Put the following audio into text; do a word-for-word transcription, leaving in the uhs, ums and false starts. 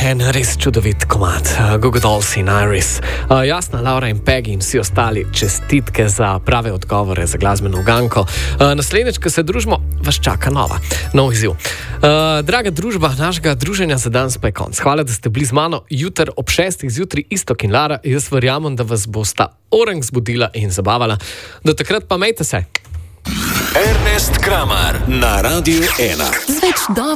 en res čudovit komad, Google Dolls in Iris. Uh, jasna, Laura in Peggy in vsi ostali, čestitke za prave odgovore za glasbeno uganko. Uh, naslednjič, ko se družimo, vas čaka nova, nov izziv. Uh, draga družba, našega druženja za danes pa je konc. Hvala, da ste bili z mano. Jutri ob šestih zjutraj Istok in Lara. Jaz verjamem, da vas bosta orang zbudila in zabavala. Do takrat pa mejte se. Ernest Kramar na Radiu ena.